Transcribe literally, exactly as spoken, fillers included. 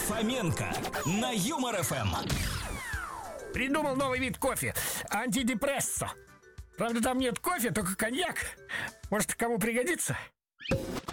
Фоменко на Юмор эф эм. Придумал новый вид кофе. Антидепрессо. Правда, там нет кофе, только коньяк. Может, кому пригодится?